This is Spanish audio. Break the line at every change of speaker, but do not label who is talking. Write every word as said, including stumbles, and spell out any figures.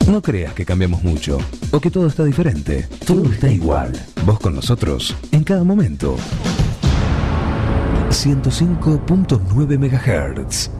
No creas que cambiamos mucho o que todo está diferente. Todo está igual. Vos con nosotros en cada momento. ciento cinco punto nueve megahertz.